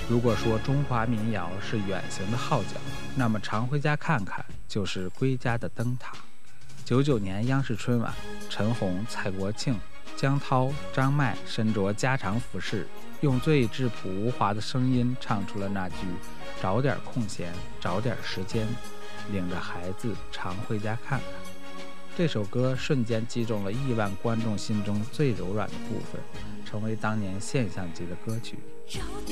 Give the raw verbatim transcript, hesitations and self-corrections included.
如果说中华民谣是远行的号角，那么常回家看看就是归家的灯塔。九九年央视春晚，陈红、蔡国庆、江涛、张麦身着家常服饰，用最质朴无华的声音唱出了那句找点空闲，找点时间，领着孩子常回家看看。这首歌瞬间击中了亿万观众心中最柔软的部分，成为当年现象级的歌曲。